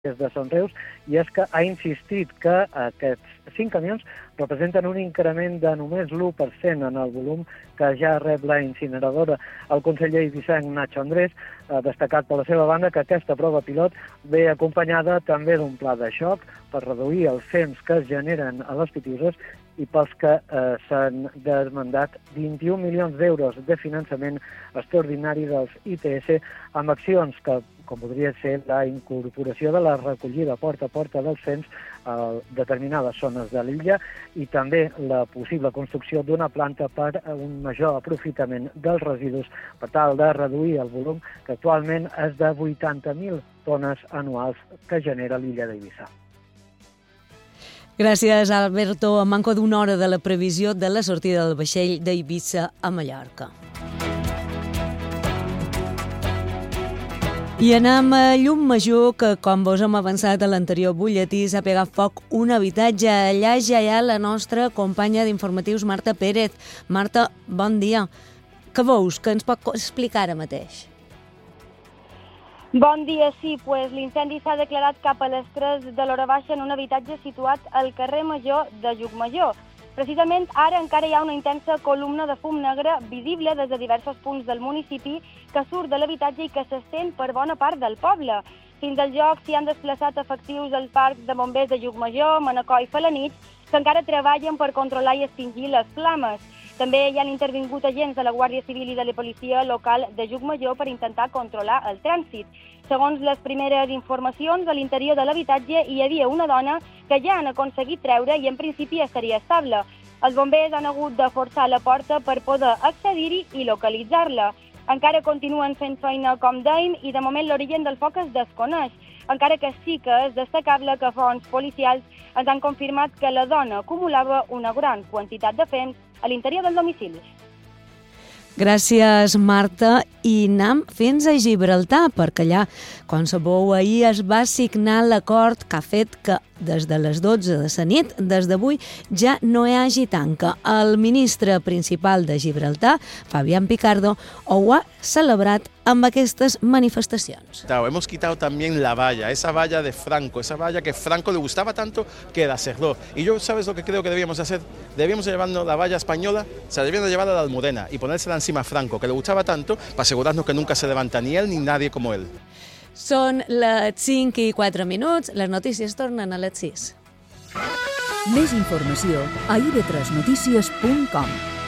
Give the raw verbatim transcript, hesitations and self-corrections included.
de Son Reus, i és que ha insistit que aquests cinc camions representen un increment de només l'u per cent en el volum que ja rep la incineradora. El conseller eivissenc Nacho Andrés ha destacat per la seva banda que aquesta prova pilot ve acompanyada també d'un pla de xoc per reduir els fems que es generen a les Pitiüses i pels que eh, s'han demandat vint-i-un milions d'euros de finançament extraordinari dels I T S amb accions que, com podria ser la incorporació de la recollida porta a porta dels fems a determinades zones de l'illa i també la possible construcció d'una planta per a un major aprofitament dels residus per tal de reduir el volum que actualment és de vuitanta mil tones anuals que genera l'illa d'Eivissa. Gràcies, Alberto. A manco d'una hora de la previsió de la sortida del vaixell d'Eivissa a Mallorca. I anem a Llucmajor, que, com vos hem avançat a l'anterior butlletí, s'ha pegat foc un habitatge. Allà ja hi ha la nostra companya d'informatius, Marta Pérez. Marta, bon dia. Què veus? Què ens pot explicar ara mateix? Bon dia, sí, pues l'incendi s'ha declarat cap a les tres de l'hora baixa en un habitatge situat al carrer Major de Llucmajor. Precisament ara encara hi ha una intensa columna de fum negre visible des de diversos punts del municipi que surt de l'habitatge i que s'estén per bona part del poble. Fins al lloc s'hi han desplaçat efectius dels parcs de bombers de Llucmajor, Manacor i Felanitx, que encara treballen per controlar i extingir les flames. També hi han intervingut agents de la Guàrdia Civil i de la policia local de Llucmajor per intentar controlar el trànsit. Segons les primeres informacions, a l'interior de l'habitatge hi havia una dona que ja han aconseguit treure i en principi estaria estable. Els bombers han hagut de forçar la porta per poder accedir-hi i localitzar-la. Encara continuen fent feina, com dèiem, i de moment l'origen del foc es desconeix, encara que sí que és destacable que fonts policials ens han confirmat que la dona acumulava una gran quantitat de fems a l'interior del domicili. Gràcies, Marta. I anem fins a Gibraltar, perquè allà, com sabeu, ahir es va signar l'acord que ha fet que des de les dotze de la nit, des d'avui, ja no hi hagi tanca. El ministre principal de Gibraltar, Fabián Picardo, ho ha celebrat amb aquestes manifestacions. Hemos quitado también la valla, esa valla de Franco, esa valla que Franco le gustaba tanto que la cerró. Y yo, ¿sabes lo que creo que debíamos hacer? Debíamos llevarnos la valla española, se debíamos llevar a la Almudena y ponérsela encima a Franco, que le gustaba tanto, para asegurarnos que nunca se levanta ni él ni nadie como él. Són les cinc i quatre minuts, les notícies tornen a les sis. Més informació a i ve tres notícies punt com.